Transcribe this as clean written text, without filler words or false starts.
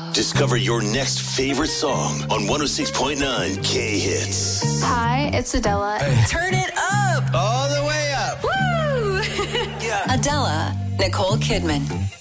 Discover your next favorite song on 106.9 K-Hits. Hi, it's Adela. Hey. Turn it up. All the way up. Woo! Yeah. Adela, Nicole Kidman.